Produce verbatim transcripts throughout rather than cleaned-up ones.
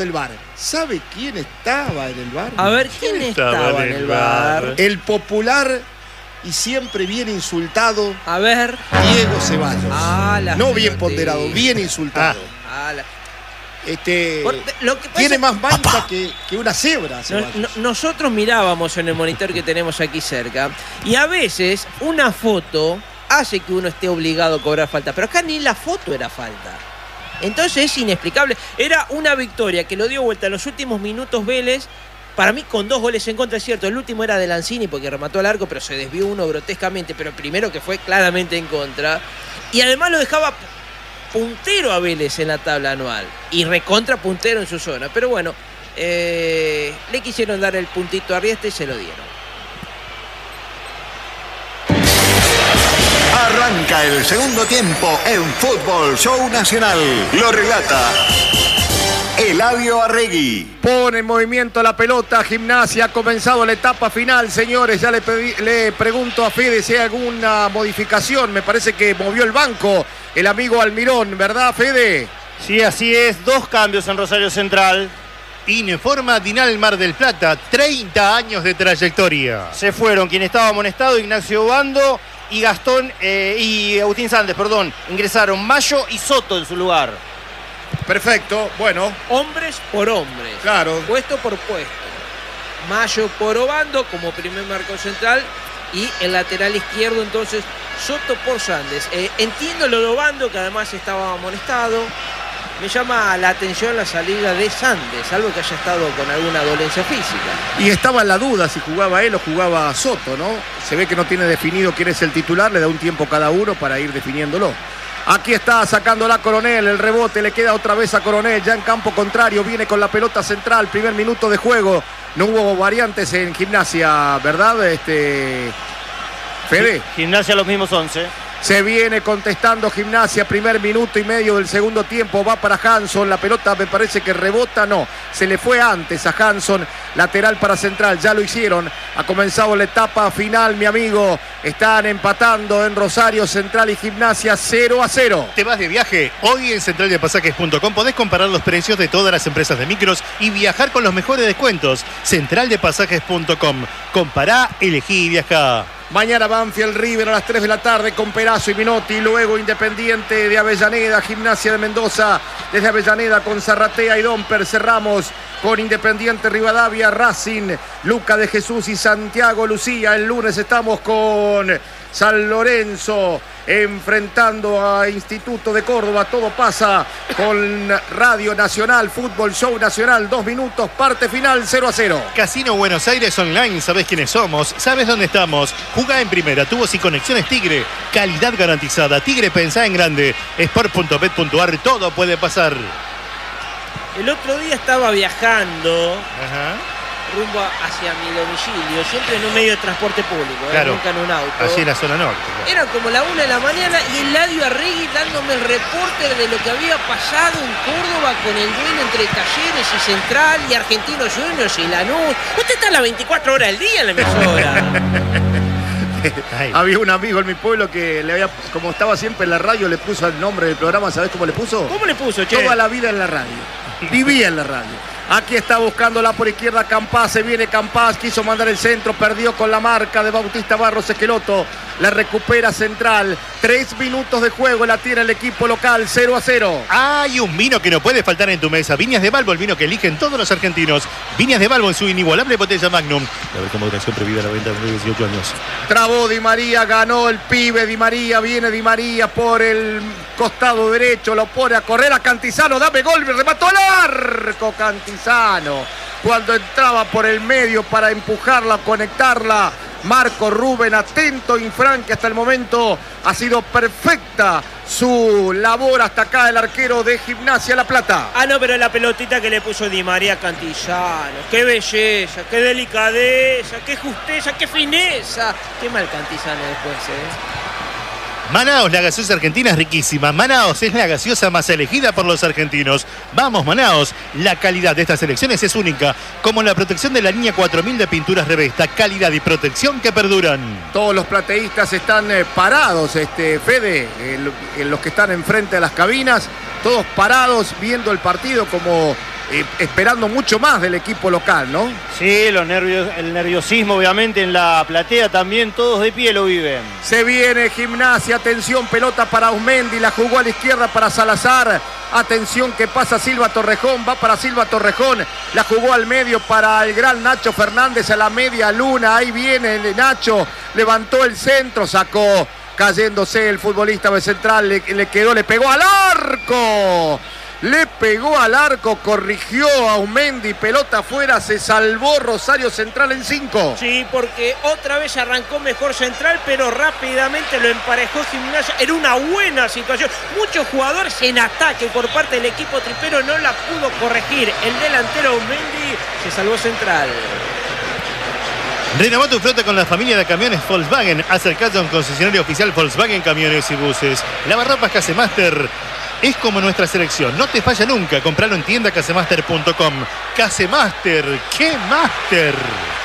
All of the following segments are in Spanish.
del bar. ¿Sabe quién estaba en el bar? A ver, ¿quién, ¿quién estaba, estaba en el bar? bar? El popular y siempre bien insultado. A ver. Diego Ceballos. Ah, la no bien ponderado, bien insultado. Ah, ah, la... Este, Por, lo que tiene pasa... más mancha que, que una cebra. No, no, nosotros mirábamos en el monitor que tenemos aquí cerca y a veces una foto hace que uno esté obligado a cobrar falta, pero acá ni la foto era falta. Entonces es inexplicable. Era una victoria que lo dio vuelta en los últimos minutos Vélez. Para mí con dos goles en contra, es cierto. El último era de Lanzini porque remató al arco, pero se desvió uno grotescamente. Pero el primero que fue claramente en contra. Y además lo dejaba puntero a Vélez en la tabla anual. Y recontra puntero en su zona. Pero bueno, eh, le quisieron dar el puntito a Rieste y se lo dieron. Arranca el segundo tiempo en Fútbol Show Nacional. Lo relata Eladio Arregui. Pone en movimiento la pelota, Gimnasia, ha comenzado la etapa final, señores. Ya le, pedí, le pregunto a Fede si hay alguna modificación. Me parece que movió el banco el amigo Almirón, ¿verdad, Fede? Sí, así es. Dos cambios en Rosario Central. Informa Dinal Mar del Plata, treinta años de trayectoria. Se fueron quien estaba amonestado, Ignacio Bando y Gastón eh, y Agustín Sández, perdón. Ingresaron Mayo y Soto en su lugar. Perfecto, bueno. Hombres por hombres. Claro. Puesto por puesto. Mayo por Obando como primer marco central y el lateral izquierdo entonces Soto por Sández. Eh, entiendo lo de Obando, que además estaba amonestado. Me llama la atención la salida de Sández, salvo que haya estado con alguna dolencia física. Y estaba en la duda si jugaba él o jugaba Soto, ¿no? Se ve que no tiene definido quién es el titular, le da un tiempo cada uno para ir definiéndolo. Aquí está sacándola Coronel, el rebote le queda otra vez a Coronel, ya en campo contrario, viene con la pelota central, primer minuto de juego. No hubo variantes en Gimnasia, ¿verdad? Este... Fede. Gimnasia los mismos once. Se viene contestando Gimnasia, primer minuto y medio del segundo tiempo, va para Hanson, la pelota me parece que rebota, no, se le fue antes a Hanson, lateral para Central, ya lo hicieron, ha comenzado la etapa final, mi amigo, están empatando en Rosario Central y Gimnasia cero a cero. ¿Te vas de viaje? Hoy en central de pasajes punto com podés comparar los precios de todas las empresas de micros y viajar con los mejores descuentos. central de pasajes punto com, compará, elegí y viajá. Mañana Banfield River a las tres de la tarde con Perazo y Minotti. Luego Independiente de Avellaneda, Gimnasia de Mendoza. Desde Avellaneda con Zarratea y Domper. Cerramos con Independiente Rivadavia, Racing, Luca de Jesús y Santiago Lucía. El lunes estamos con San Lorenzo enfrentando a Instituto de Córdoba. Todo pasa con Radio Nacional, Fútbol Show Nacional. Dos minutos, parte final, cero a cero. Casino Buenos Aires Online, sabés quiénes somos, sabes dónde estamos. Jugá en primera, tubos y conexiones Tigre. Calidad garantizada. Tigre, pensá en grande. sport punto bet punto ar, todo puede pasar. El otro día estaba viajando. Ajá. Rumbo hacia mi domicilio, siempre en un medio de transporte público, ¿eh? Claro, nunca en un auto. allí en la zona norte. Claro. Era como la una de la mañana y Eladio Arregui dándome el reporte de lo que había pasado en Córdoba con el duelo entre Talleres y Central y Argentinos Juniors y Lanús. Usted está a las veinticuatro horas del día en la emisora. Había un amigo en mi pueblo que le había, como estaba siempre en la radio, le puso el nombre del programa, ¿sabés cómo le puso? ¿Cómo le puso, che? Toda la vida en la radio. Vivía en la radio. Aquí está buscándola por izquierda Campás, se viene Campás, quiso mandar el centro, perdió con la marca de Bautista Barros Esqueloto, la recupera Central, tres minutos de juego, la tiene el equipo local, cero a cero. Hay un vino que no puede faltar en tu mesa, Viñas de Balbo, el vino que eligen todos los argentinos. Viñas de Balbo en su inigualable botella Magnum. A ver cómo duración prohibida a la venta de dieciocho años. Trabó Di María, ganó el pibe Di María, viene Di María por el costado derecho, lo pone a correr a Cantizano, dame gol, remató al arco Cantizano. Cuando entraba por el medio para empujarla, conectarla, Marco Rubén atento, Infran, que hasta el momento ha sido perfecta su labor. Hasta acá el arquero de Gimnasia La Plata. Ah, no, pero la pelotita que le puso Di María Cantizano. Qué belleza, qué delicadeza, qué justeza, qué fineza. Qué mal Cantizano después, ¿eh? Manaos, la gaseosa argentina es riquísima. Manaos es la gaseosa más elegida por los argentinos. Vamos, Manaos. La calidad de estas selecciones es única, como la protección de la línea cuatro mil de pinturas Revesta. Calidad y protección que perduran. Todos los plateístas están eh, parados, este, Fede, eh, los que están enfrente de las cabinas, todos parados viendo el partido como eh, esperando mucho más del equipo local, ¿no? Sí, los nervios, el nerviosismo obviamente en la platea también, todos de pie lo viven. Se viene Gimnasia, atención, pelota para Aumendi, la jugó a la izquierda para Salazar. Atención que pasa Silva Torrejón, va para Silva Torrejón, la jugó al medio para el gran Nacho Fernández a la media luna, ahí viene el Nacho, levantó el centro, sacó, cayéndose el futbolista de Central, le, le quedó, le pegó al arco. Le pegó al arco, corrigió a Aumendi, pelota afuera, se salvó Rosario Central en cinco. Sí, porque otra vez arrancó mejor Central, pero rápidamente lo emparejó Gimnasia. Era una buena situación. Muchos jugadores en ataque por parte del equipo tripero no la pudo corregir. El delantero Aumendi se salvó Central. Renová tu flota con la familia de camiones Volkswagen. Acercate a un concesionario oficial Volkswagen Camiones y Buses. Lavarropas Casemaster es como nuestra selección. No te falla nunca. Compralo en tienda casemaster punto com. Casemaster. ¡Qué máster!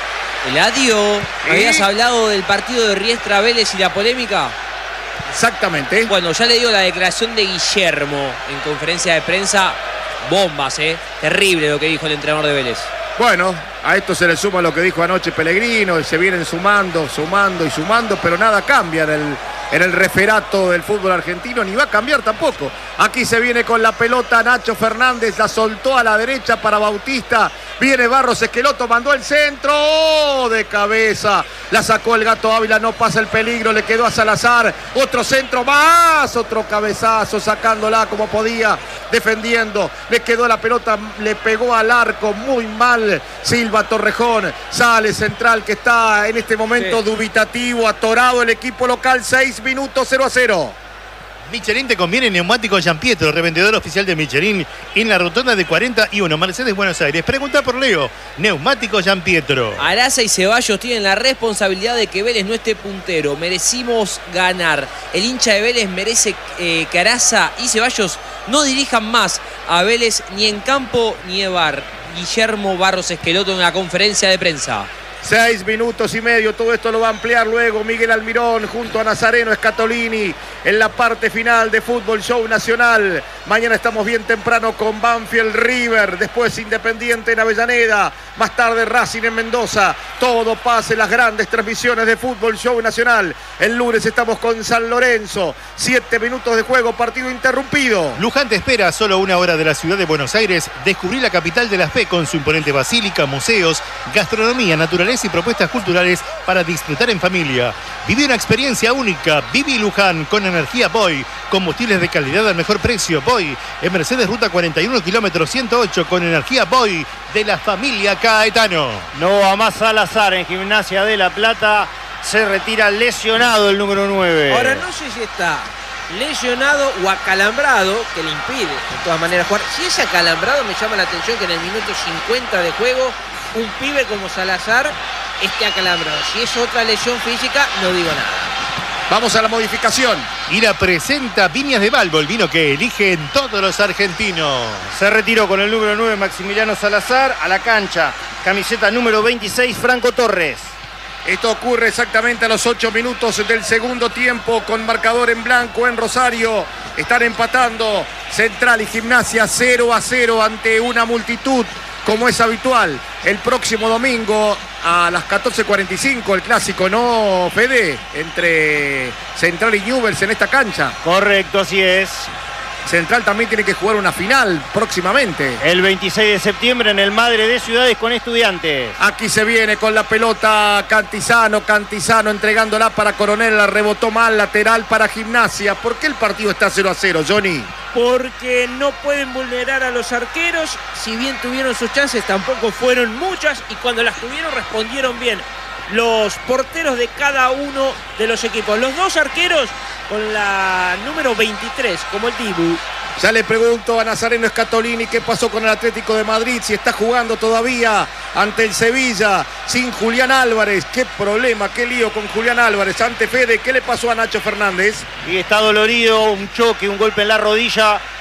Eladio, ¿habías hablado del partido de Riestra Vélez y la polémica? Exactamente. Bueno, ya le digo la declaración de Guillermo en conferencia de prensa. Bombas, ¿eh? Terrible lo que dijo el entrenador de Vélez. Bueno, a esto se le suma lo que dijo anoche Pellegrino, se vienen sumando, sumando y sumando, pero nada cambia en el, en el referato del fútbol argentino, ni va a cambiar tampoco. Aquí se viene con la pelota Nacho Fernández, la soltó a la derecha para Bautista, viene Barros Esqueloto, mandó el centro, ¡oh! De cabeza, la sacó el Gato Ávila, no pasa el peligro, le quedó a Salazar, otro centro más, otro cabezazo, sacándola como podía, defendiendo, le quedó la pelota, le pegó al arco, muy mal Silva Torrejón, sale Central que está en este momento sí. dubitativo, atorado el equipo local, seis minutos, cero a cero. Michelin te conviene neumático Giampietro, revendedor oficial de Michelin en la rotonda de cuarenta y uno, Mercedes, Buenos Aires. Pregunta por Leo, neumático Giampietro. Araza y Ceballos tienen la responsabilidad de que Vélez no esté puntero. Merecimos ganar. El hincha de Vélez merece eh, que Araza y Ceballos no dirijan más a Vélez ni en campo ni en bar. Guillermo Barros Esqueloto en una conferencia de prensa. Seis minutos y medio, todo esto lo va a ampliar luego Miguel Almirón junto a Nazareno Scatolini en la parte final de Fútbol Show Nacional. Mañana estamos bien temprano con Banfield River, después Independiente en Avellaneda, más tarde Racing en Mendoza. Todo pasa en las grandes transmisiones de Fútbol Show Nacional. El lunes estamos con San Lorenzo, siete minutos de juego, partido interrumpido. Luján te espera a solo una hora de la ciudad de Buenos Aires. Descubrí la capital de la fe con su imponente basílica, museos, gastronomía, naturaleza y propuestas culturales para disfrutar en familia. Viví una experiencia única. Viví Luján con energía Boy. Combustibles de calidad al mejor precio. Boy. En Mercedes Ruta cuarenta y uno, kilómetro ciento ocho, con energía Boy de la familia Caetano. No va más Salazar en Gimnasia de La Plata. Se retira lesionado el número nueve. Ahora no sé si está lesionado o acalambrado, que le impide de todas maneras jugar. Si es acalambrado, me llama la atención que en el minuto cincuenta de juego un pibe como Salazar esté acalambrado. Si es otra lesión física, no digo nada. Vamos a la modificación. Y la presenta Viñas de Balbo, el vino que eligen todos los argentinos. Se retiró con el número nueve Maximiliano Salazar a la cancha. Camiseta número veintiséis Franco Torres. Esto ocurre exactamente a los ocho minutos del segundo tiempo con marcador en blanco en Rosario. Están empatando Central y Gimnasia cero a cero ante una multitud como es habitual. El próximo domingo a las catorce cuarenta y cinco el clásico, ¿no, Fede? Entre Central y Newell's en esta cancha. Correcto, así es. Central también tiene que jugar una final próximamente. El veintiséis de septiembre en el Madre de Ciudades con Estudiantes. Aquí se viene con la pelota Cantizano, Cantizano entregándola para Coronel, la rebotó mal, lateral para Gimnasia. ¿Por qué el partido está cero a cero, Johnny? Porque no pueden vulnerar a los arqueros, si bien tuvieron sus chances, tampoco fueron muchas, y cuando las tuvieron respondieron bien los porteros de cada uno de los equipos. Los dos arqueros con la número veintitrés, como el Dibu. Ya le pregunto a Nazareno Scatolini qué pasó con el Atlético de Madrid, si está jugando todavía ante el Sevilla sin Julián Álvarez. Qué problema, qué lío con Julián Álvarez. Ante Fede, ¿qué le pasó a Nacho Fernández? Y está dolorido, un choque, un golpe en la rodilla.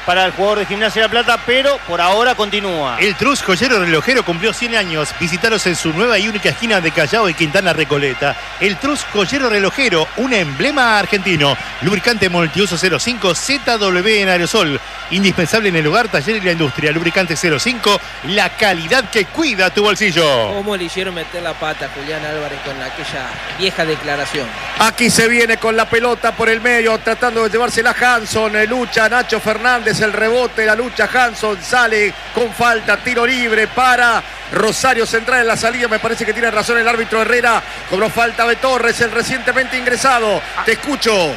para el jugador de Gimnasia de La Plata, pero por ahora continúa. El Trus Joyero Relojero cumplió cien años. Visítalos en su nueva y única esquina de Callao y Quintana Recoleta. El Trus Joyero Relojero, un emblema argentino. Lubricante multiuso cero cinco Z W en aerosol. Indispensable en el hogar, taller y la industria. Lubricante cero cinco, la calidad que cuida tu bolsillo. ¿Cómo le hicieron meter la pata a Julián Álvarez con aquella vieja declaración? Aquí se viene con la pelota por el medio, tratando de llevársela Hanson. Lucha Nacho Fernández, el rebote, la lucha Hanson, sale con falta, tiro libre para Rosario Central en la salida. Me parece que tiene razón el árbitro Herrera. Cobró falta de Torres, el recientemente ingresado. Te escucho.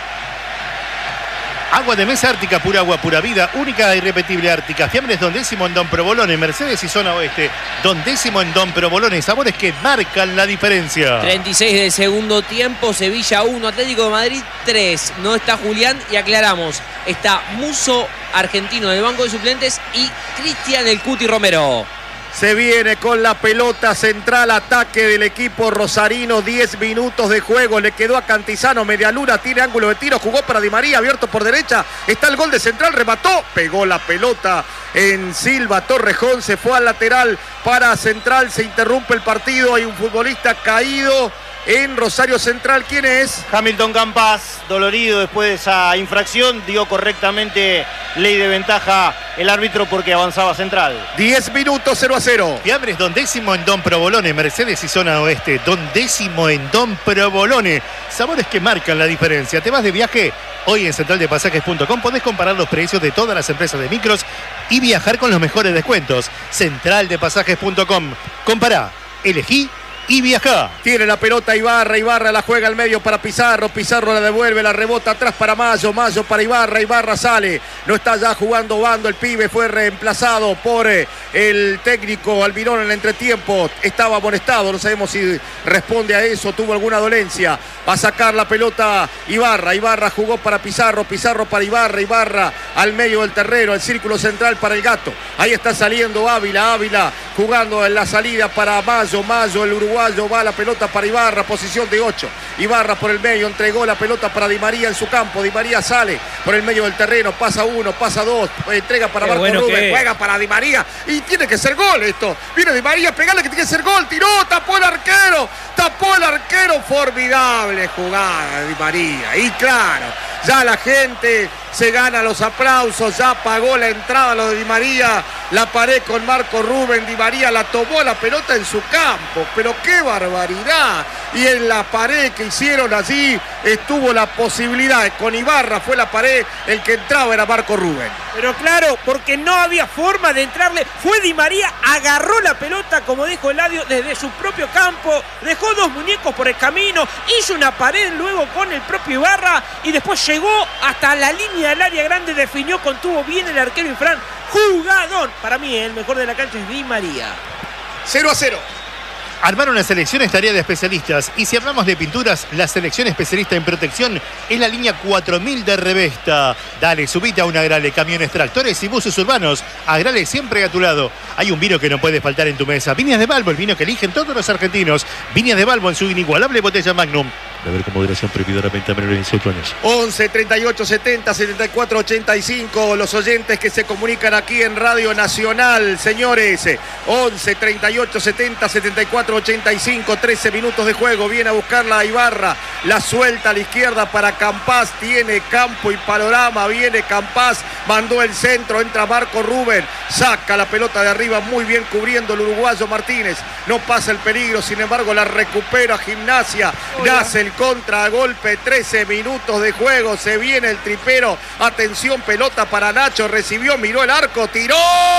Agua de mesa Ártica, pura agua, pura vida, única e irrepetible Ártica. Fiambres Don Décimo en Don Provolone, Mercedes y Zona Oeste. Don Décimo en Don Provolone, sabores que marcan la diferencia. treinta y seis del segundo tiempo, Sevilla uno, Atlético de Madrid tres. No está Julián y aclaramos, está Muso, argentino, del banco de suplentes, y Cristian el Cuti Romero. Se viene con la pelota central, ataque del equipo rosarino, diez minutos de juego, le quedó a Cantizano, media luna, tiene ángulo de tiro, jugó para Di María, abierto por derecha, está el gol de Central, remató, pegó la pelota en Silva, Torrejón se fue al lateral para Central, se interrumpe el partido, hay un futbolista caído en Rosario Central. ¿Quién es? Hamilton Campas, dolorido después de esa infracción, dio correctamente ley de ventaja el árbitro porque avanzaba Central. diez minutos, cero a cero. Fiambres Don Décimo en Don Provolone, Mercedes y Zona Oeste. Don Décimo en Don Provolone, sabores que marcan la diferencia. ¿Te vas de viaje? Hoy en central de pasajes punto com podés comparar los precios de todas las empresas de micros y viajar con los mejores descuentos. central de pasajes punto com. Compará, elegí y viajá. Tiene la pelota Ibarra, Ibarra la juega al medio para Pizarro, Pizarro la devuelve, la rebota atrás para Mayo, Mayo para Ibarra, Ibarra sale, no está ya jugando Bando, el pibe fue reemplazado por eh, el técnico Albirón en el entretiempo, estaba amonestado, no sabemos si responde a eso, tuvo alguna dolencia, va a sacar la pelota Ibarra, Ibarra jugó para Pizarro, Pizarro para Ibarra, Ibarra al medio del terreno, el círculo central para el Gato, ahí está saliendo Ávila, Ávila jugando en la salida para Mayo, Mayo el Uruguay va la pelota para Ibarra, posición de ocho. Ibarra por el medio, entregó la pelota para Di María en su campo. Di María sale por el medio del terreno, pasa uno, pasa dos, entrega para Marco bueno Rubén, juega para Di María y tiene que ser gol esto. Viene Di María, pegale que tiene que ser gol, tiró, tapó el arquero, tapó el arquero, formidable jugada de Di María. Y claro, ya la gente se gana los aplausos, ya pagó la entrada lo de Di María, la pared con Marco Rubén, Di María la tomó la pelota en su campo, pero qué barbaridad, y en la pared que hicieron allí estuvo la posibilidad, con Ibarra fue la pared, el que entraba era Marco Rubén. Pero claro, porque no había forma de entrarle, fue Di María, agarró la pelota, como dijo Eladio, desde su propio campo, dejó dos muñecos por el camino, hizo una pared luego con el propio Ibarra y después llegó hasta la línea del área grande, definió, contuvo bien el arquero Infran, jugador, para mí el mejor de la cancha es Di María. cero a cero. Armar una selección es tarea de especialistas. Y si hablamos de pinturas, la selección especialista en protección es la línea cuatro mil de Revesta. Dale, subite a un Agrale, camiones, tractores y buses urbanos. Agrale siempre a tu lado. Hay un vino que no puede faltar en tu mesa. Viñas de Balbo, el vino que eligen todos los argentinos. Viñas de Balbo en su inigualable botella Magnum. Beber con moderación, prohibida la venta a menores de dieciocho años. once, treinta y ocho, setenta, setenta y cuatro, ochenta y cinco. Los oyentes que se comunican aquí en Radio Nacional, señores. once, treinta y ocho, setenta, setenta y cuatro, ochenta y cinco. trece minutos de juego. Viene a buscarla a Ibarra. La suelta a la izquierda para Campás. Tiene campo y panorama. Viene Campás. Mandó el centro. Entra Marco Rubén. Saca la pelota de arriba. Muy bien cubriendo el uruguayo Martínez. No pasa el peligro. Sin embargo, la recupera Gimnasia. Nace el contragolpe, trece minutos de juego, se viene el tripero, atención, pelota para Nacho, recibió, miró el arco, tiró,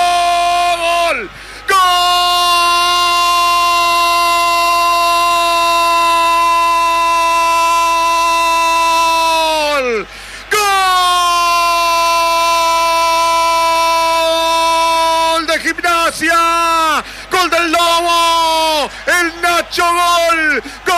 gol, gol, gol de Gimnasia, gol del Lobo, el Nacho, gol, gol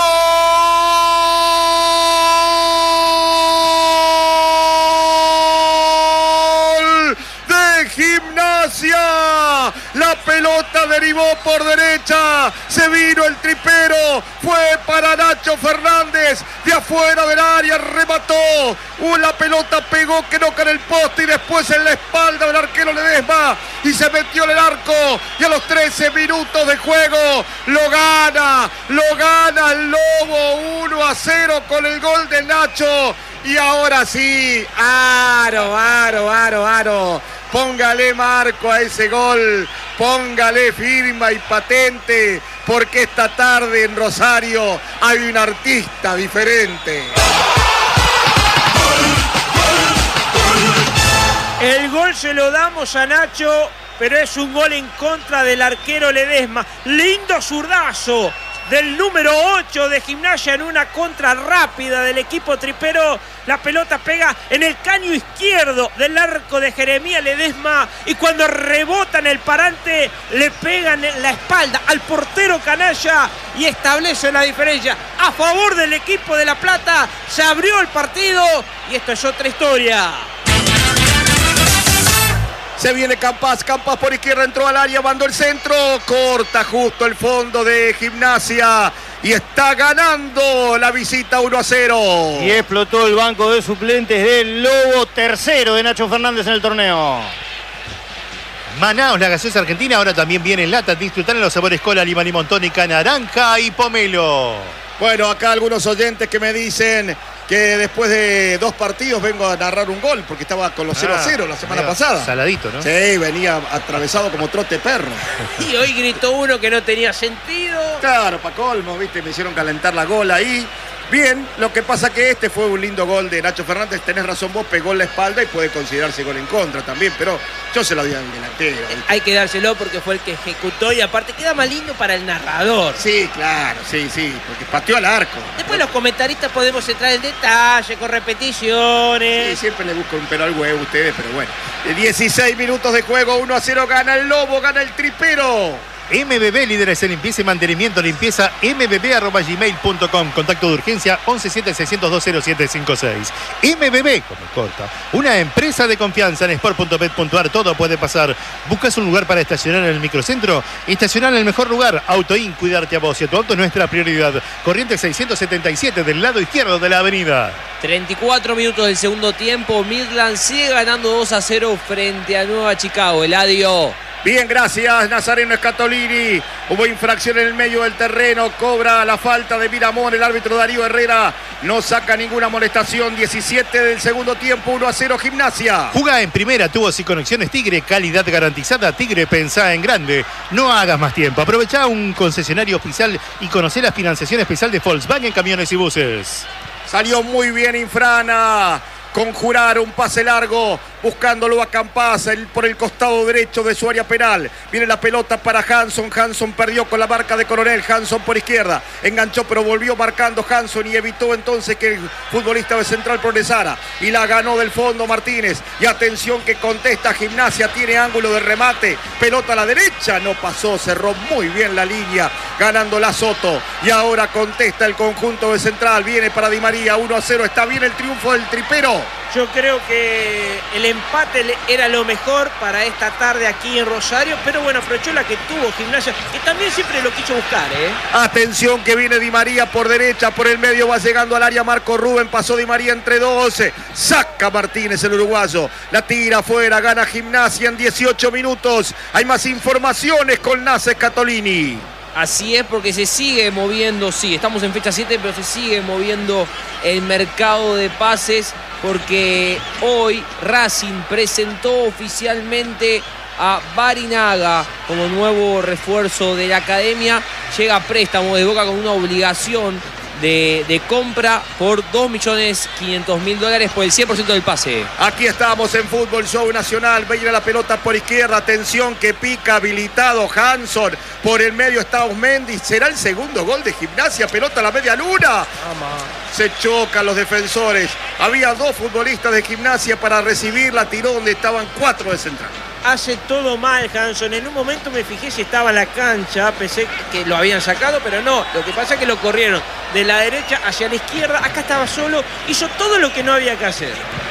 de Gimnasia, la pelota derivó por derecha. Se vino el tripero. Fue para Nacho Fernández. De afuera del área remató. Uh, la pelota pegó que no en el poste y después en la espalda del arquero Ledesma. Y se metió en el arco. Y a los trece minutos de juego lo gana. Lo gana el Lobo uno a cero con el gol de Nacho. Y ahora sí, aro, aro, aro, aro. Póngale marco a ese gol, póngale firma y patente, porque esta tarde en Rosario hay un artista diferente. El gol se lo damos a Nacho, pero es un gol en contra del arquero Ledesma. Lindo zurdazo del número ocho de Gimnasia en una contra rápida del equipo tripero. La pelota pega en el caño izquierdo del arco de Jeremías Ledesma y cuando rebota en el parante le pegan en la espalda al portero canalla y establece la diferencia a favor del equipo de La Plata. Se abrió el partido y esto es otra historia. Se viene Campas, Campas por izquierda, entró al área, mandó el centro, corta justo el fondo de Gimnasia y está ganando la visita uno a cero. Y explotó el banco de suplentes del Lobo, tercero de Nacho Fernández en el torneo. Manaos, la gaseosa argentina, ahora también viene en lata. Disfrutar en los sabores cola, lima, limón, tónica, naranja y pomelo. Bueno, acá algunos oyentes que me dicen que después de dos partidos vengo a narrar un gol, porque estaba con los cero a cero la semana pasada. Saladito, ¿no? Sí, venía atravesado como trote perro. Y hoy gritó uno que no tenía sentido. Claro, pa' colmo, viste, me hicieron calentar la gola ahí. Bien, lo que pasa que este fue un lindo gol de Nacho Fernández, tenés razón vos, pegó en la espalda y puede considerarse gol en contra también, pero yo se lo di al delantero. Hay que dárselo porque fue el que ejecutó y aparte queda más lindo para el narrador. Sí, claro, sí, sí, porque pateó al arco. Después los comentaristas podemos entrar en detalle, con repeticiones. Sí, siempre le busco un pelo al huevo a ustedes, pero bueno. dieciséis minutos de juego, uno a cero, gana el Lobo, gana el tripero. M B B, líderes en limpieza y mantenimiento, limpieza m b b arroba gmail punto com. Contacto de urgencia once siete seis cero dos cero siete cinco seis. M B B, como corta, una empresa de confianza en sport punto bet punto a r. Todo puede pasar. ¿Buscas un lugar para estacionar en el microcentro? Estacionar en el mejor lugar. Autoin, cuidarte a vos y a tu auto es nuestra prioridad. Corriente seiscientos setenta y siete del lado izquierdo de la avenida. treinta y cuatro minutos del segundo tiempo. Midland sigue ganando dos a cero frente a Nueva Chicago. Eladio. Bien, gracias, Nazareno Scatolini. Hubo infracción en el medio del terreno, cobra la falta de Miramón, el árbitro Darío Herrera no saca ninguna amonestación. diecisiete del segundo tiempo, uno a cero Gimnasia. Jugá en primera, tubos y conexiones Tigre, calidad garantizada. Tigre, pensá en grande. No hagas más tiempo, aprovechá un concesionario oficial y conocé la financiación especial de Volkswagen Camiones y Buses. Salió muy bien Infrana. Conjurar un pase largo, buscándolo a Campas el, por el costado derecho de su área penal. Viene la pelota para Hanson. Hanson perdió con la marca de Coronel. Hanson por izquierda. Enganchó, pero volvió marcando Hanson y evitó entonces que el futbolista de Central progresara. Y la ganó del fondo Martínez. Y atención que contesta Gimnasia. Tiene ángulo de remate. Pelota a la derecha. No pasó. Cerró muy bien la línea. Ganando la Soto. Y ahora contesta el conjunto de Central. Viene para Di María. uno a cero. Está bien el triunfo del tripero. Yo creo que el empate era lo mejor para esta tarde aquí en Rosario, pero bueno, aprovechó la que tuvo Gimnasia, que también siempre lo quiso buscar, ¿eh? Atención que viene Di María por derecha, por el medio va llegando al área Marco Rubén, pasó Di María entre doce, saca Martínez el uruguayo, la tira afuera, gana Gimnasia en dieciocho minutos. Hay más informaciones con Nace Scatolini. Así es, porque se sigue moviendo, sí, estamos en fecha siete, pero se sigue moviendo el mercado de pases, porque hoy Racing presentó oficialmente a Barinaga como nuevo refuerzo de la academia. Llega a préstamo de Boca con una obligación de, de compra por dos millones quinientos mil dólares por el cien por ciento del pase. Aquí estamos en Fútbol Show Nacional. Viene la pelota por izquierda. Atención que pica habilitado Hanson. Por el medio está Osmendi. Será el segundo gol de Gimnasia. Pelota a la media luna. Se chocan los defensores. Había dos futbolistas de Gimnasia para recibirla. Tiró donde estaban cuatro de Central. Hace todo mal Hanson. En un momento me fijé si estaba en la cancha, pensé que lo habían sacado, pero no. Lo que pasa es que lo corrieron de la derecha hacia la izquierda. Acá estaba solo, hizo todo lo que no había que hacer.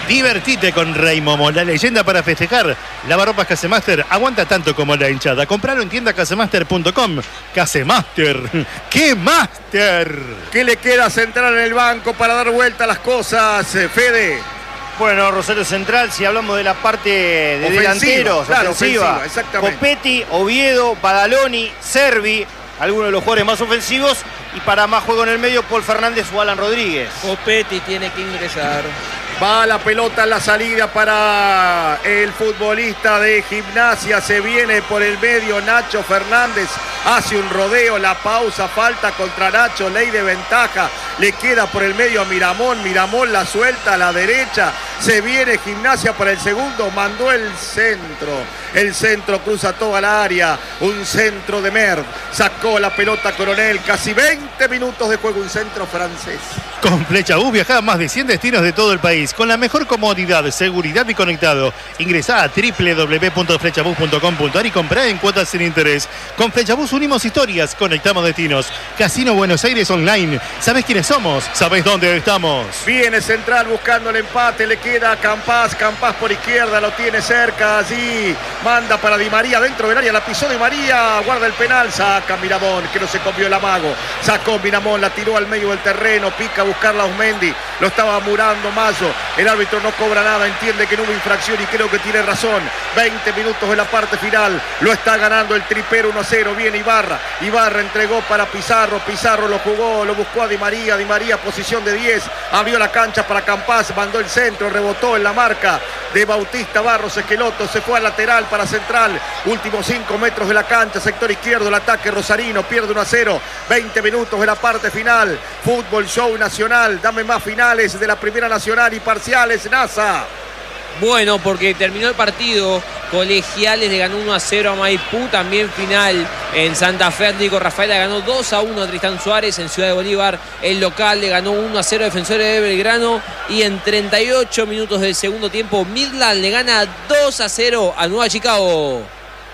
Divertite con Rey Momo, la leyenda para festejar. Lavarropas Casemaster aguanta tanto como la hinchada. Compralo en tienda casemaster punto com. Casemaster, ¡qué máster! ¿Qué le queda a Central en el banco para dar vuelta a las cosas, eh, Fede? Bueno, Rosario Central, si hablamos de la parte de Ofensiva, delanteros, claro, ofensiva, ofensiva, exactamente. Copetti, Oviedo, Badaloni, Servi, algunos de los jugadores más ofensivos, y para más juego en el medio, Paul Fernández o Alan Rodríguez. Copetti tiene que ingresar. Va la pelota en la salida para el futbolista de Gimnasia. Se viene por el medio Nacho Fernández. Hace un rodeo, la pausa, falta contra Nacho, ley de ventaja. Le queda por el medio a Miramón. Miramón la suelta a la derecha. Se viene Gimnasia para el segundo. Mandó el centro. El centro cruza toda la área. Un centro de Merv. Sacó la pelota Coronel. Casi veinte minutos de juego. Un centro francés. Con Flechabús viajá a más de cien destinos de todo el país, con la mejor comodidad, seguridad y conectado. Ingresá a doble u doble u doble u punto flechabús punto com punto ar y comprá en cuotas sin interés. Con Flechabús unimos historias, conectamos destinos. Casino Buenos Aires Online. ¿Sabés quiénes somos? ¿Sabés dónde estamos? Viene Central buscando el empate, le queda a Campás, Campás por izquierda, lo tiene cerca, allí manda para Di María dentro del área, la pisó Di María, guarda el penal, saca Miramón, que no se comió el amago, sacó Miramón, la tiró al medio del terreno, pica a buscar a Osmendi, lo estaba murando Mazo, el árbitro no cobra nada, entiende que no hubo infracción y creo que tiene razón. veinte minutos en la parte final, lo está ganando el tripero uno a cero, viene Ibarra, Ibarra entregó para Pizarro, Pizarro lo jugó, lo buscó a Di María, Di María posición de diez, abrió la cancha para Campás, mandó el centro, rebotó en la marca de Bautista Barros Esqueloto, se fue al lateral para Central, últimos cinco metros de la cancha, sector izquierdo, el ataque rosarino, pierde uno a cero, veinte minutos en la parte final, Fútbol Show Nacional, dame más finales de la Primera Nacional y parciales, NASA. Bueno, porque terminó el partido, Colegiales le ganó uno a cero a Maipú, también final en Santa Fe, Atlético Rafaela ganó dos a uno a Tristán Suárez, en Ciudad de Bolívar el local le ganó uno a cero a Defensores de Belgrano y en treinta y ocho minutos del segundo tiempo Midland le gana dos a cero a Nueva Chicago.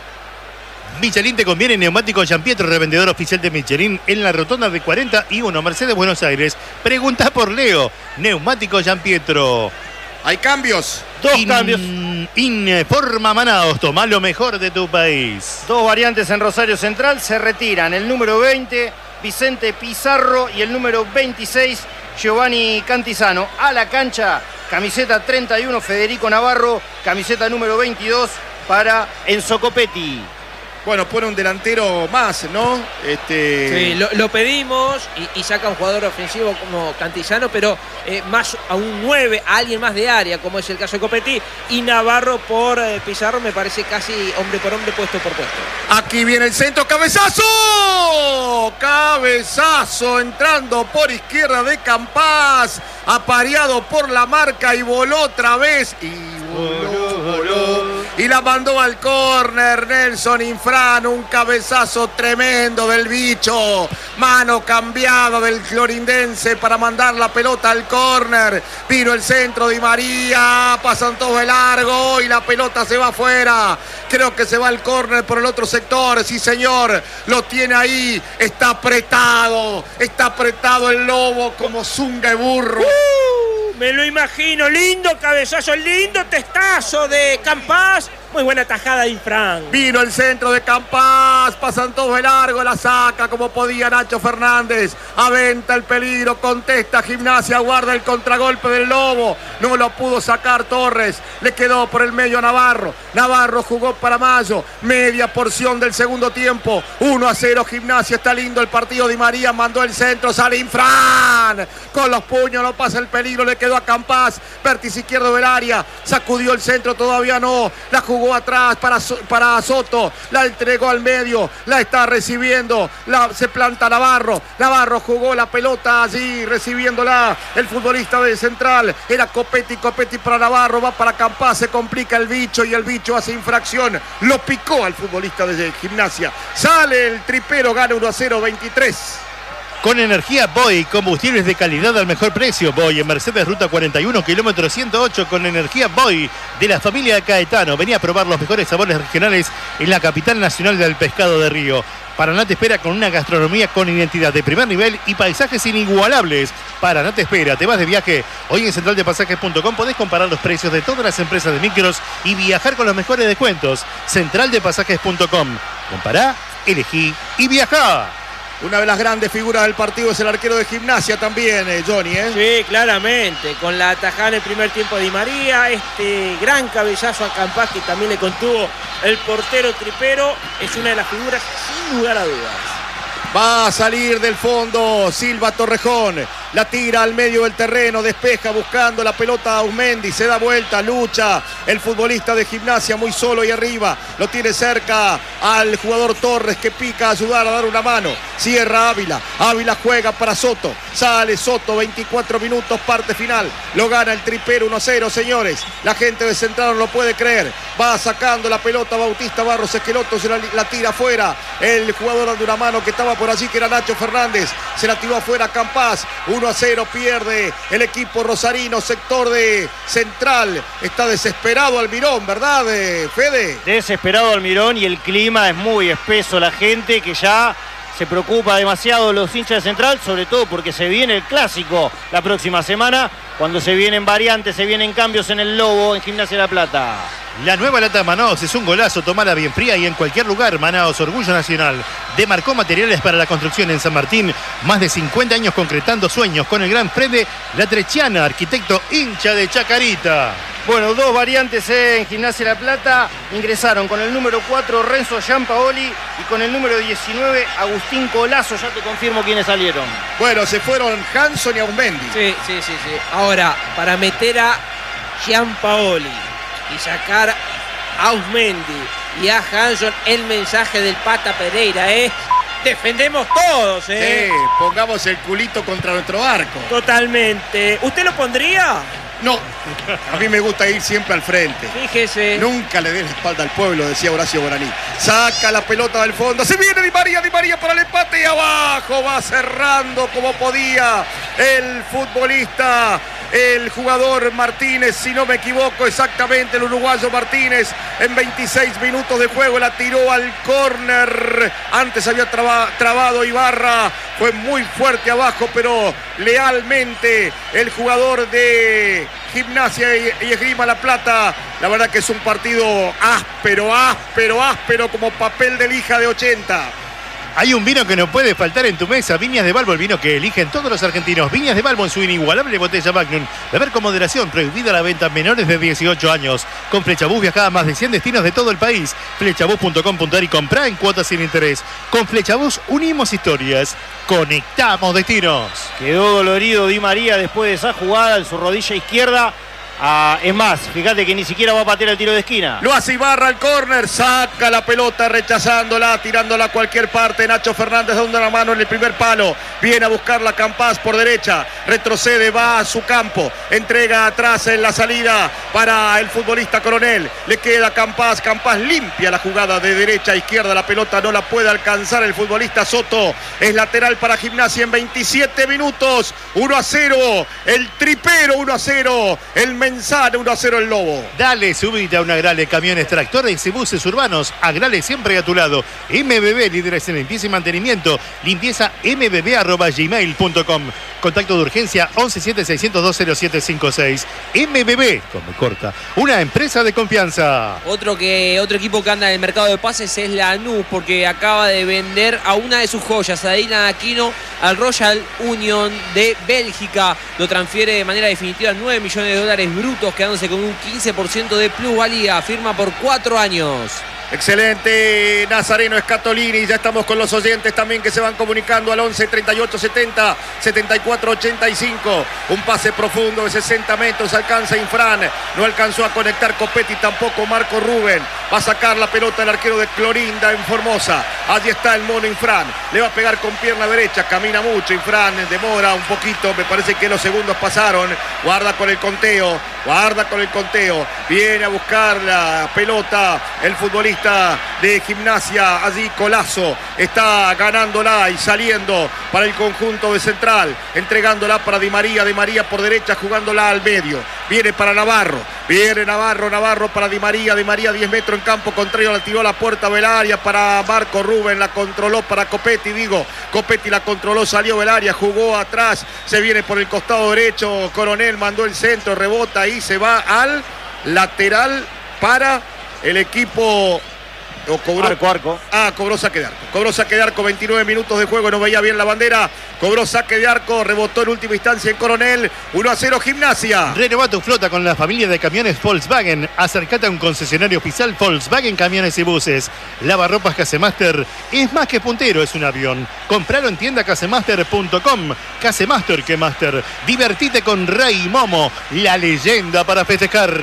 Michelin te conviene, neumático Giampietro, revendedor oficial de Michelin en la rotonda de cuarenta y uno, Mercedes, Buenos Aires. Pregunta por Leo, neumático Giampietro. Hay cambios. Dos In, cambios. Informa Manaos, toma lo mejor de tu país. Dos variantes en Rosario Central, se retiran el número veinte, Vicente Pizarro, y el número veintiséis, Giovanni Cantizano. A la cancha, camiseta treinta y uno, Federico Navarro, camiseta número veintidós para Enzo Copetti. Bueno, pone un delantero más, ¿no? Este... Sí, lo, lo pedimos y, y saca un jugador ofensivo como Cantizano, pero eh, más a un nueve, a alguien más de área, como es el caso de Copetti, y Navarro por eh, Pizarro me parece casi hombre por hombre, puesto por puesto. Aquí viene el centro, cabezazo, cabezazo, entrando por izquierda de Campás, apareado por la marca y voló otra vez, y voló, voló, y la mandó al córner Nelson Infran, un cabezazo tremendo del bicho, mano cambiada del clorindense para mandar la pelota al córner, vino el centro Di María, pasan todos de largo y la pelota se va afuera, creo que se va al córner por el otro sector, sí señor, lo tiene ahí, está apretado, está apretado el lobo como zunga de burro. Uh, me lo imagino, lindo cabezazo, lindo testazo de Campás. Muy buena tajada de Infran. Vino el centro de Campás, pasan todos de largo, la saca como podía Nacho Fernández, aventa el peligro, contesta Gimnasia, guarda el contragolpe del Lobo, no lo pudo sacar Torres, le quedó por el medio a Navarro, Navarro jugó para Mayo, media porción del segundo tiempo, uno a cero Gimnasia, está lindo el partido, Di María mandó el centro, sale Infran, con los puños no pasa el peligro, le quedó a Campás, vértice izquierdo del área, sacudió el centro, todavía no, la jugó Jugó atrás para, para Soto, la entregó al medio, la está recibiendo, la, se planta Navarro, Navarro jugó la pelota allí recibiéndola, el futbolista de Central, era Copetti, Copetti para Navarro, va para Campás, se complica el bicho y el bicho hace infracción, lo picó al futbolista de Gimnasia, sale el tripero, gana uno a cero, veintitrés. Con energía Boy, combustibles de calidad al mejor precio. Boy en Mercedes Ruta cuarenta y uno, kilómetro ciento ocho, con energía Boy de la familia Caetano. Venía a probar los mejores sabores regionales en la capital nacional del pescado de río. Paraná te espera con una gastronomía con identidad de primer nivel y paisajes inigualables. Paraná te espera. Te vas de viaje. Hoy en central de pasajes punto com podés comparar los precios de todas las empresas de micros y viajar con los mejores descuentos. central de pasajes punto com. Compará, elegí y viajá. Una de las grandes figuras del partido es el arquero de Gimnasia también, eh, Johnny. ¿eh? Sí, claramente. Con la atajada en el primer tiempo de Di María, este gran cabezazo a Campás que también le contuvo el portero Tripero, es una de las figuras sin lugar a dudas. Va a salir del fondo Silva Torrejón. La tira al medio del terreno, despeja buscando la pelota a Ausmendi, se da vuelta, lucha el futbolista de Gimnasia muy solo y arriba, lo tiene cerca al jugador Torres que pica a ayudar a dar una mano, cierra Ávila, Ávila juega para Soto, sale Soto, veinticuatro minutos, parte final, lo gana el Tripero uno a cero, señores, la gente de Central no lo puede creer, va sacando la pelota Bautista Barros Esqueloto, se la, la tira afuera, el jugador de una mano que estaba por allí que era Nacho Fernández, se la tiró afuera Campás, uno a cero pierde el equipo rosarino, sector de Central. Está desesperado Almirón, ¿verdad, Fede? Desesperado Almirón y el clima es muy espeso. La gente que ya se preocupa demasiado, los hinchas de Central, sobre todo porque se viene el clásico la próxima semana, cuando se vienen variantes, se vienen cambios en el Lobo, en Gimnasia de La Plata. La nueva lata de Manaos es un golazo, tomala bien fría y en cualquier lugar. Manaos, orgullo nacional. Demarcó materiales para la construcción en San Martín. Más de cincuenta años concretando sueños con el gran Fede Latrechiana, arquitecto hincha de Chacarita. Bueno, dos variantes en Gimnasia de La Plata. Ingresaron con el número cuatro Renzo Giampaoli y con el número diecinueve Agustín Colazo. Ya te confirmo quiénes salieron. Bueno, se fueron Hanson y Ausmendi. Sí, sí, sí, sí. Ahora, para meter a Giampaoli y sacar a Ausmendi y a Hanson, el mensaje del Pata Pereira es: defendemos todos, ¿eh? Sí, pongamos el culito contra nuestro arco. Totalmente. ¿Usted lo pondría? No, a mí me gusta ir siempre al frente. Fíjese. Nunca le des la espalda al pueblo, decía Horacio Guaraní. Saca la pelota del fondo, se viene Di María, Di María para el empate y abajo va cerrando como podía el futbolista, el jugador Martínez, si no me equivoco exactamente, el uruguayo Martínez, en veintiséis minutos de juego la tiró al córner. Antes había traba, trabado Ibarra, fue muy fuerte abajo, pero lealmente el jugador de Gimnasia y, y Esgrima La Plata. La verdad que es un partido áspero, áspero, áspero como papel de lija de ochenta. Hay un vino que no puede faltar en tu mesa. Viñas de Balbo, el vino que eligen todos los argentinos. Viñas de Balbo en su inigualable botella Magnum. Beber con moderación, prohibida la venta a menores de dieciocho años. Con Flechabús viajá a más de cien destinos de todo el país. Flechabús punto com punto ar y comprá en cuotas sin interés. Con Flechabús unimos historias, conectamos destinos. Quedó dolorido Di María después de esa jugada en su rodilla izquierda. Ah, es más, fíjate que ni siquiera va a patear el tiro de esquina. Lo hace Ibarra al córner, saca la pelota rechazándola, tirándola a cualquier parte. Nacho Fernández dando la mano en el primer palo. Viene a buscarla Campás por derecha. Retrocede, va a su campo. Entrega atrás en la salida para el futbolista Coronel. Le queda Campás. Campás limpia la jugada de derecha a izquierda. La pelota no la puede alcanzar el futbolista Soto. Es lateral para Gimnasia en veintisiete minutos. uno a cero. El Tripero uno a cero. El Menzano uno a cero el Lobo. Dale, subite a una Agrale, camiones, tractores y buses urbanos. Agrale siempre a tu lado. M B B, líderes en limpieza y mantenimiento. Limpieza m b b arroba gmail punto com. Contacto de urgencia once siete seiscientos dos cero siete cinco seis. M B B, como corta, una empresa de confianza. Otro, que, otro equipo que anda en el mercado de pases es Lanús, porque acaba de vender a una de sus joyas, a Dylan Aquino, al Royal Union de Bélgica. Lo transfiere de manera definitiva nueve millones de dólares brutos, quedándose con un quince por ciento de plusvalía. Firma por cuatro años. Excelente Nazareno Scatolini. Ya estamos con los oyentes también que se van comunicando al once treinta y ocho setenta setenta y cuatro ochenta y cinco. Un pase profundo de sesenta metros, alcanza Infran, no alcanzó a conectar Copetti, tampoco Marco Rubén. Va a sacar la pelota el arquero de Clorinda en Formosa. Allí está el mono Infran, le va a pegar con pierna derecha, camina mucho Infran, demora un poquito, me parece que los segundos pasaron. Guarda con el conteo, guarda con el conteo, viene a buscar la pelota el futbolista futbolista de Gimnasia. Allí Colazo está ganándola y saliendo para el conjunto de Central, entregándola para Di María, Di María por derecha jugándola al medio, viene para Navarro, viene Navarro, Navarro para Di María, Di María diez metros en campo contrario, la tiró a la puerta del área para Marco Rubén, la controló para Copetti, digo, Copetti la controló, salió del área, jugó atrás, se viene por el costado derecho, Coronel mandó el centro, rebota y se va al lateral para el equipo. O cobró, arco, arco. Ah, cobró saque de arco. Cobró saque de arco, veintinueve minutos de juego, no veía bien la bandera. Cobró saque de arco, rebotó en última instancia en Coronel. uno a cero Gimnasia. Renová tu flota con la familia de camiones Volkswagen. Acércate a un concesionario oficial Volkswagen Camiones y Buses. Lavarropas Casemaster es más que puntero, es un avión. Compralo en tienda casemaster punto com. Casemaster que Master. Divertite con Rey Momo, la leyenda para festejar.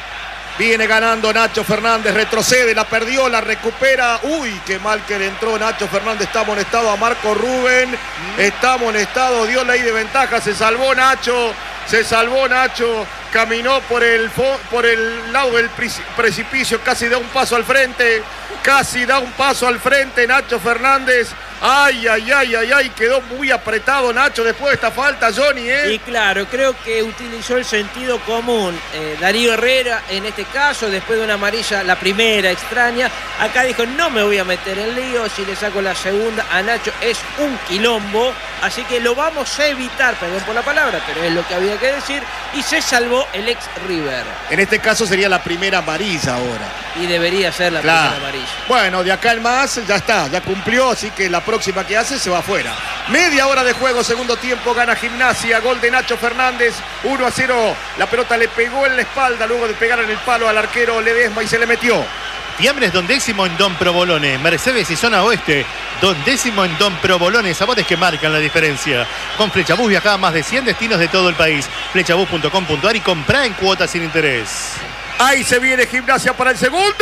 Viene ganando Nacho Fernández, retrocede, la perdió, la recupera. Uy, qué mal que le entró Nacho Fernández, está amonestado a Marco Rubén. Está amonestado, dio ley de ventaja, se salvó Nacho, se salvó Nacho. Caminó por el, por el lado del precipicio, casi da un paso al frente, casi da un paso al frente Nacho Fernández. Ay, ay, ay, ay, ay, quedó muy apretado Nacho después de esta falta, Johnny, ¿eh? Y claro, creo que utilizó el sentido común. Eh, Darío Herrera, en este caso, después de una amarilla, la primera extraña, acá dijo, no me voy a meter en lío, si le saco la segunda a Nacho es un quilombo, así que lo vamos a evitar, perdón por la palabra, pero es lo que había que decir, y se salvó el ex River. En este caso sería la primera amarilla ahora. Y debería ser la claro. primera amarilla. Bueno, de acá en más ya está, ya cumplió, así que la próxima que hace se va afuera. Media hora de juego, segundo tiempo, gana Gimnasia, gol de Nacho Fernández, uno a cero. La pelota le pegó en la espalda luego de pegar en el palo al arquero Ledesma y se le metió. Fiambres Don Décimo en Don Provolone, Mercedes y Zona Oeste, Don Décimo en Don Provolone, sabores que marcan la diferencia. Con Flechabús viajaba a más de cien destinos de todo el país. Flechabús punto com punto ar y comprá en cuotas sin interés. Ahí se viene Gimnasia para el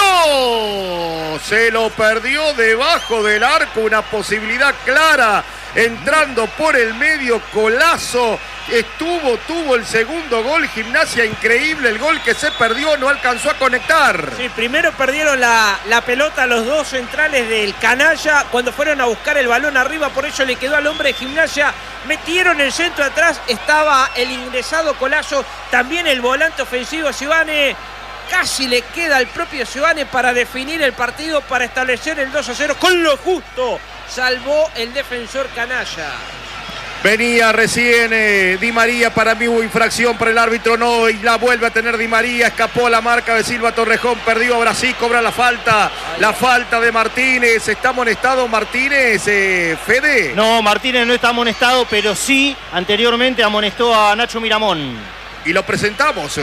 segundo. Se lo perdió debajo del arco, una posibilidad clara. Entrando por el medio, Colazo. Estuvo, tuvo el segundo gol. Gimnasia, increíble el gol que se perdió, no alcanzó a conectar. Sí, primero perdieron la, la pelota los dos centrales del canalla cuando fueron a buscar el balón arriba, por eso le quedó al hombre de Gimnasia. Metieron el centro atrás, estaba el ingresado Colazo, también el volante ofensivo Sivane. Casi le queda al propio Sivane para definir el partido, para establecer el dos a cero con lo justo. Salvó el defensor canalla. Venía recién eh, Di María, para mí hubo infracción para el árbitro, no, y la vuelve a tener Di María, escapó la marca de Silva Torrejón, perdió, ahora sí cobra la falta, la falta de Martínez. ¿Está amonestado Martínez, eh, Fede? No, Martínez no está amonestado, pero sí anteriormente amonestó a Nacho Miramón. Y lo presentamos.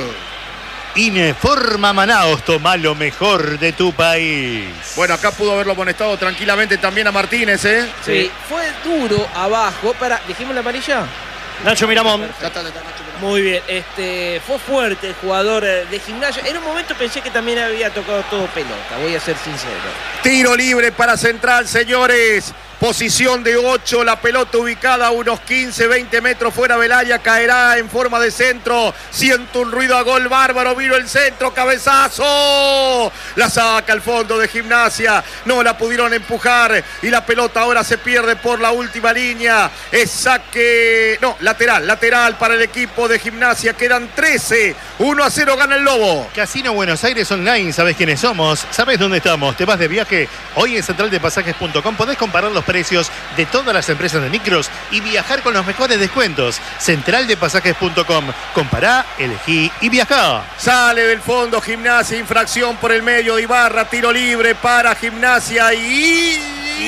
Ineforma Manaos, toma lo mejor de tu país. Bueno, acá pudo haberlo amonestado tranquilamente también a Martínez, ¿eh? Sí, sí. Fue duro abajo. Para, ¿dijimos la amarilla? Nacho Miramón. Ya está, ya está, Nacho Miramón. Muy bien, este, fue fuerte el jugador de Gimnasia. En un momento pensé que también había tocado todo pelota, voy a ser sincero. Tiro libre para Central, señores. Posición de ocho, la pelota ubicada a unos quince, veinte metros fuera del área, caerá en forma de centro. Siento un ruido a gol bárbaro, vino el centro, cabezazo. La saca al fondo de Gimnasia, no la pudieron empujar y la pelota ahora se pierde por la última línea. Es saque, no, lateral, lateral para el equipo de Gimnasia. Quedan trece, uno a cero gana el Lobo. Casino Buenos Aires Online, ¿sabes quiénes somos? ¿Sabes dónde estamos? ¿Te vas de viaje? Hoy en central de pasajes punto com podés comparar los precios de todas las empresas de micros y viajar con los mejores descuentos. central de pasajes punto com. Compará, elegí y viajá. Sale del fondo Gimnasia, infracción por el medio de Ibarra, tiro libre para Gimnasia y...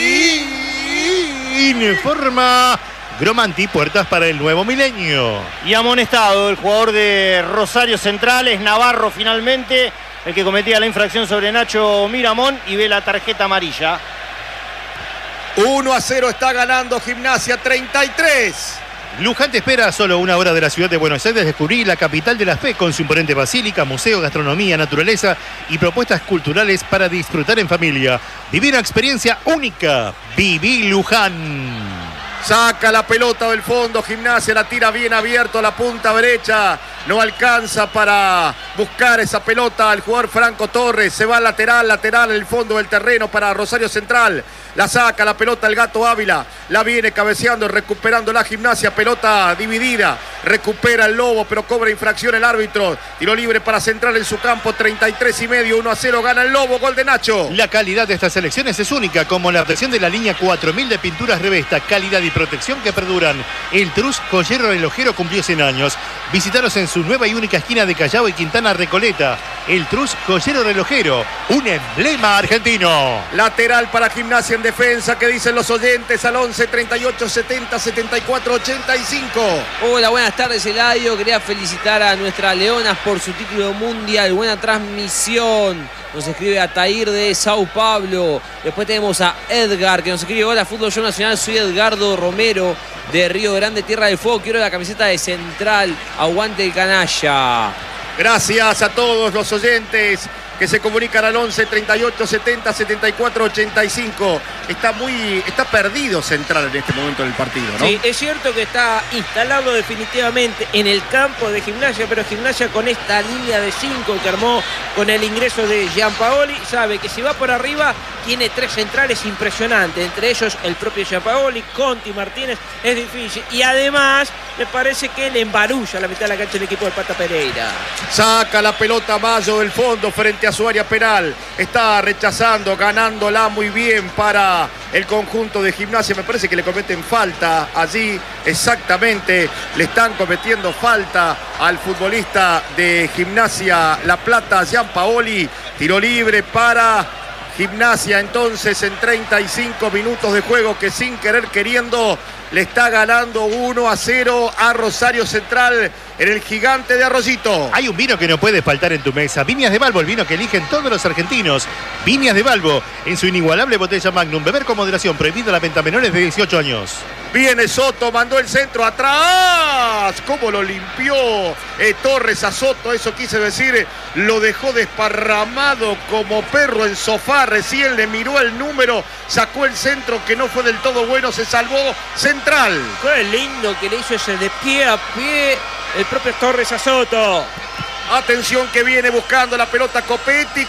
y... Ineforma Gromanti, puertas para el nuevo milenio. Y amonestado el jugador de Rosario Central, es Navarro finalmente, el que cometía la infracción sobre Nacho Miramón y ve la tarjeta amarilla. uno a cero está ganando Gimnasia, treinta y tres. Luján te espera a solo una hora de la ciudad de Buenos Aires. Descubrí la capital de la fe con su imponente basílica, museo, gastronomía, naturaleza y propuestas culturales para disfrutar en familia. Viví una experiencia única. Viví Luján. Saca la pelota del fondo, Gimnasia la tira bien abierto a la punta derecha. no alcanza para buscar esa pelota al jugador Franco Torres, se va lateral, lateral en el fondo del terreno para Rosario Central, la saca la pelota el Gato Ávila, la viene cabeceando, recuperando la Gimnasia, pelota dividida, recupera el Lobo, pero cobra infracción el árbitro, tiro libre para Central en su campo, treinta y tres y medio, uno a cero, gana el Lobo, gol de Nacho. La calidad de estas selecciones es única, como la protección de la línea cuatro mil de pinturas Revesta, calidad y protección que perduran. El Trus Joyero Relojero cumplió cien años. Visítalos en su nueva y única esquina de Callao y Quintana Recoleta. El Trus Joyero Relojero, un emblema argentino. Lateral para Gimnasia en defensa, que dicen los oyentes al once, treinta y ocho, setenta, setenta y cuatro, ochenta y cinco. Hola, buenas tardes, Eladio. Quería felicitar a nuestras leonas por su título mundial. Buena transmisión. Nos escribe Atair de Sao Paulo. Después tenemos a Edgar, que nos escribe: hola, Fútbol Show Nacional, soy Edgardo Romero de Río Grande, Tierra del Fuego. Quiero la camiseta de Central. Aguante el canalla. Gracias a todos los oyentes que se comunican al once, treinta y ocho, setenta, setenta y cuatro, ochenta y cinco. Está muy, está perdido Central en este momento del partido, ¿no? Sí, es cierto que está instalado definitivamente en el campo de Gimnasia, pero Gimnasia con esta línea de cinco que armó con el ingreso de Gianpaoli, sabe que si va por arriba tiene tres centrales impresionantes, entre ellos el propio Gianpaoli, Conti, Martínez, es difícil. Y además me parece que le embarulla la mitad de la cancha el equipo del Pata Pereira. Saca la pelota Mayo del fondo frente a su área penal. Está rechazando, ganándola muy bien para el conjunto de Gimnasia. Me parece que le cometen falta allí. Exactamente, le están cometiendo falta al futbolista de Gimnasia La Plata, Gianpaoli. Tiro libre para Gimnasia entonces en treinta y cinco minutos de juego, que sin querer queriendo le está ganando uno a cero a Rosario Central en el Gigante de Arroyito. Hay un vino que no puede faltar en tu mesa. Viñas de Balbo, el vino que eligen todos los argentinos. Viñas de Balbo, en su inigualable botella Magnum. Beber con moderación, prohibida la venta a menores de dieciocho años. Viene Soto, mandó el centro atrás. ¿Cómo lo limpió eh, Torres a Soto? Eso quise decir, lo dejó desparramado como perro en sofá. Recién le miró el número, sacó el centro que no fue del todo bueno, se salvó Central. Qué lindo que le hizo ese de pie a pie el propio Torres a Soto. Atención que viene buscando la pelota Copetti,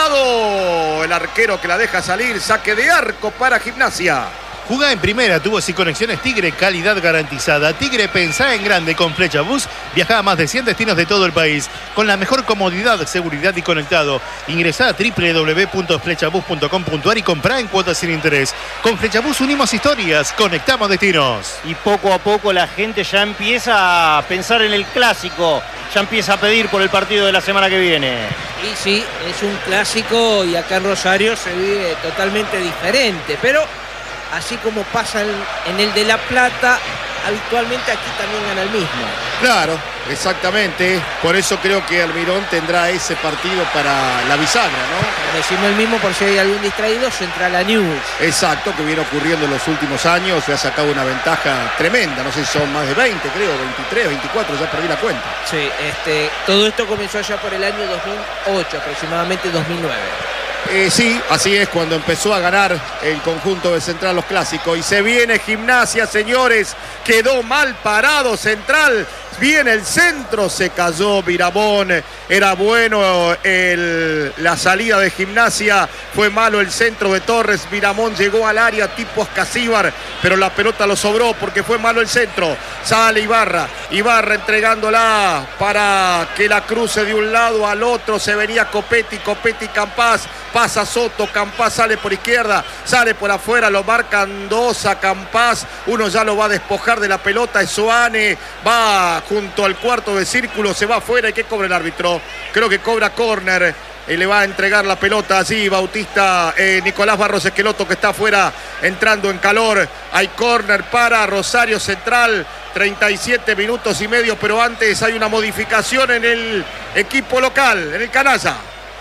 cruzado. El arquero que la deja salir, saque de arco para Gimnasia. Jugá en primera, tuvo y conexiones Tigre, calidad garantizada. Tigre, pensá en grande con Flecha Bus. Viajá a más de cien destinos de todo el país con la mejor comodidad, seguridad y conectado. Ingresá a doble u doble u doble u punto flechabus punto com punto a r y comprá en cuotas sin interés. Con Flechabus unimos historias, conectamos destinos. Y poco a poco la gente ya empieza a pensar en el clásico. Ya empieza a pedir por el partido de la semana que viene. Y sí, es un clásico y acá en Rosario se vive totalmente diferente, pero así como pasa en el de La Plata, habitualmente aquí también gana el mismo. Claro, exactamente. Por eso creo que Almirón tendrá ese partido para la bisagra, ¿no? Decimos el mismo por si hay algún distraído, Central a News. Exacto, que viene ocurriendo en los últimos años. Se ha sacado una ventaja tremenda. No sé si son más de veinte, creo, veintitrés, veinticuatro, ya perdí la cuenta. Sí, este, todo esto comenzó allá por el año dos mil ocho, aproximadamente dos mil nueve. Eh, sí, así es, cuando empezó a ganar el conjunto de Central los clásicos. Y se viene Gimnasia, señores. Quedó mal parado Central. Viene el centro, se cayó Miramón. Era bueno el, la salida de Gimnasia. Fue malo el centro de Torres. Miramón llegó al área tipo Ascasíbar, pero la pelota lo sobró porque fue malo el centro. Sale Ibarra. Ibarra entregándola para que la cruce de un lado al otro. Se venía Copetti, Copetti, Campás. Pasa Soto, Campás sale por izquierda, sale por afuera, lo marcan dos a Campás. Uno ya lo va a despojar de la pelota, es Soane. Va junto al cuarto de círculo, se va afuera. ¿Y qué cobra el árbitro? Creo que cobra córner. Y le va a entregar la pelota allí Bautista, eh, Nicolás Barros Esqueloto, que está afuera entrando en calor. Hay córner para Rosario Central, treinta y siete minutos y medio, pero antes hay una modificación en el equipo local, en el Canalla.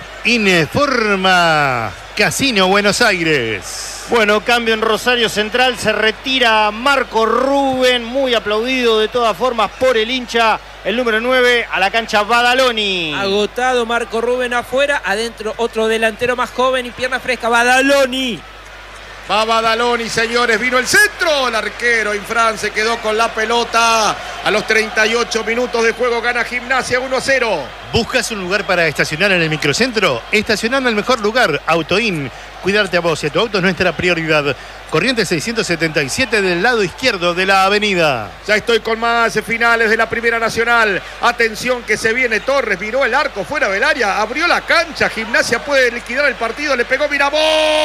Informa Casino Buenos Aires. Bueno, cambio en Rosario Central, se retira Marco Rubén, muy aplaudido de todas formas por el hincha, el número nueve, a la cancha Badaloni. Agotado Marco Rubén afuera, adentro otro delantero más joven y pierna fresca, Badaloni. Va Badaloni, señores, vino el centro, el arquero Infran se quedó con la pelota. A los treinta y ocho minutos de juego gana Gimnasia uno a cero. ¿Buscas un lugar para estacionar en el microcentro? Estacionar en el mejor lugar, Autoin. Cuidarte a vos y a tu auto es nuestra prioridad. Corrientes seiscientos setenta y siete del lado izquierdo de la avenida. Ya estoy con más finales de la Primera Nacional. Atención que se viene Torres, miró el arco fuera del área, abrió la cancha. Gimnasia puede liquidar el partido, le pegó Miramón.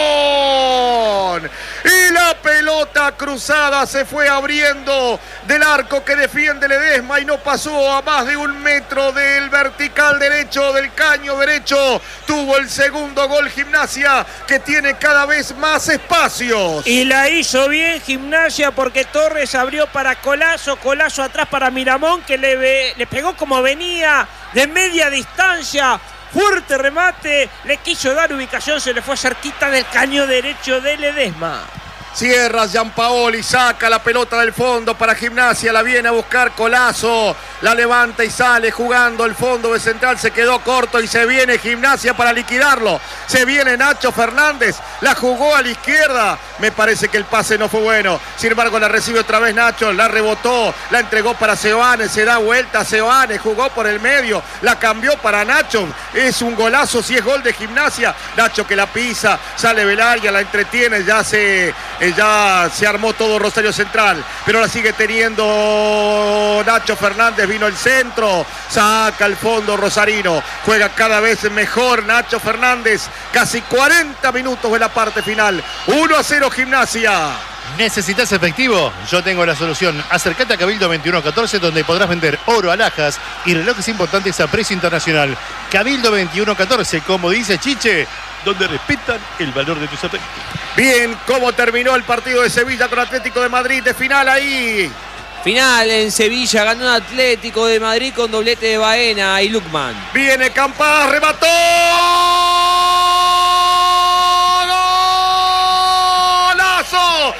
Y la pelota cruzada se fue abriendo del arco que defiende Ledesma y no pasó a más de un metro del vertical derecho, del caño derecho. Tuvo el segundo gol Gimnasia, que tiene cada vez más espacios. Y la hizo bien Gimnasia porque Torres abrió para Colazo, Colazo atrás para Miramón, que le, ve, le pegó como venía de media distancia. Fuerte remate, le quiso dar ubicación, se le fue cerquita del caño derecho de Ledesma. Cierra Gianpaoli, saca la pelota del fondo para Gimnasia, la viene a buscar Colazo, la levanta y sale jugando el fondo de Central, se quedó corto y se viene Gimnasia para liquidarlo. Se viene Nacho Fernández, la jugó a la izquierda, me parece que el pase no fue bueno, sin embargo la recibe otra vez Nacho, la rebotó, la entregó para Seoane, se da vuelta Seoane, jugó por el medio, la cambió para Nacho, es un golazo si es gol de Gimnasia. Nacho que la pisa, sale Belaria, la entretiene, ya se... Ya se armó todo Rosario Central, pero la sigue teniendo Nacho Fernández, vino el centro, saca el fondo rosarino, juega cada vez mejor Nacho Fernández, casi cuarenta minutos de la parte final, uno a cero Gimnasia. ¿Necesitas efectivo? Yo tengo la solución. Acércate a Cabildo veintiuno catorce, donde podrás vender oro, alhajas y relojes importantes a precio internacional. Cabildo veintiuno catorce, como dice Chiche, donde respetan el valor de tus efectivos. Bien, ¿cómo terminó el partido de Sevilla con Atlético de Madrid? De final ahí. Final en Sevilla, ganó un Atlético de Madrid con doblete de Baena y Lukman. Viene Campas, remató. ¡Golazo!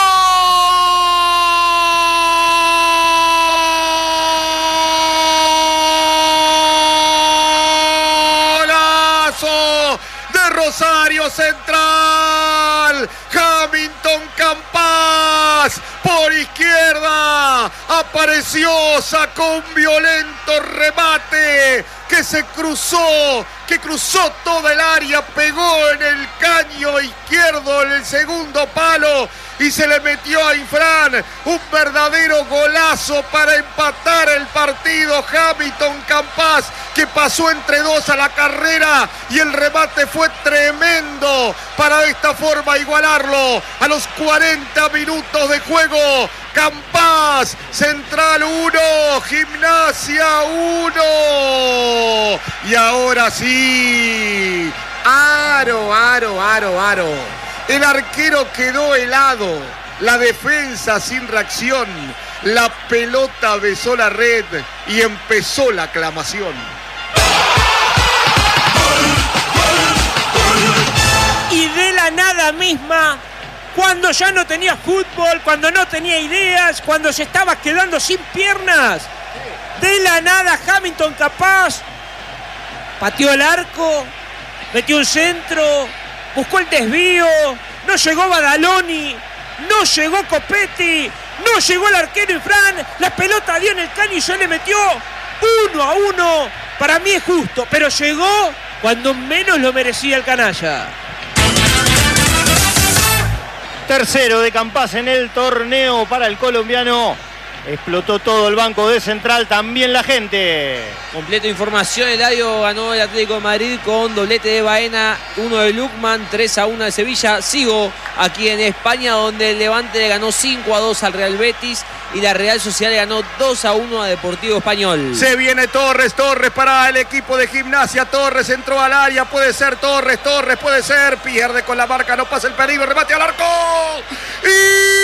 ¡Golazo de Rosario Central! Hamilton Campas por izquierda apareció, sacó un violento remate que se cruzó, que cruzó toda el área, pegó en el caño izquierdo en el segundo palo y se le metió a Infran, un verdadero golazo para empatar el partido. Hamilton Campas, que pasó entre dos a la carrera y el remate fue tremendo para de esta forma igualarlo a los cuarenta minutos de juego. Campas, Central uno, Gimnasia uno. Y ahora sí, aro, aro, aro, aro. El arquero quedó helado, la defensa sin reacción, la pelota besó la red y empezó la aclamación. Y de la nada misma, cuando ya no tenía fútbol, cuando no tenía ideas, cuando se estaba quedando sin piernas, de la nada Hamilton Campas pateó el arco, metió un centro, buscó el desvío, no llegó Badaloni, no llegó Copetti, no llegó el arquero Infran, la pelota dio en el caño y se le metió uno a uno. Para mí es justo, pero llegó cuando menos lo merecía el canalla. Tercero de Campas en el torneo para el colombiano. Explotó todo el banco de Central, también la gente. Completo información, Eladio ganó el Atlético de Madrid con doblete de Baena, uno de Lukman, tres a uno de Sevilla. Sigo aquí en España, donde el Levante le ganó cinco a dos al Real Betis y la Real Sociedad le ganó dos a uno a Deportivo Español. Se viene Torres, Torres para el equipo de Gimnasia. Torres entró al área, puede ser Torres, Torres puede ser, pierde con la marca, no pasa el peligro, remate al arco. Y